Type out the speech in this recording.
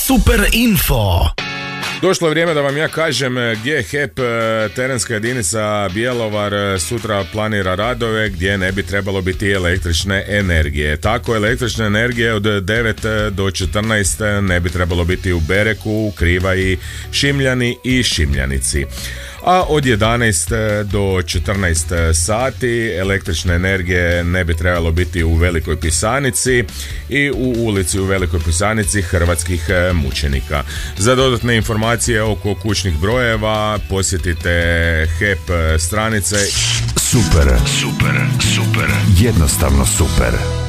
Super info. Došlo je vrijeme da vam ja kažem gdje je HEP terenska jedinica Bjelovar sutra planira radove gdje ne bi trebalo biti električne energije. Tako električne energije od 9 do 14 ne bi trebalo biti u Bereku, Krivaji, Šimljani i Šimljanici. A od 11 do 14 sati električne energije ne bi trebalo biti u Velikoj Pisanici i u ulici u Velikoj Pisanici Hrvatskih mučenika. Za dodatne informacije oko kućnih brojeva posjetite HEP stranice. Super. Jednostavno super.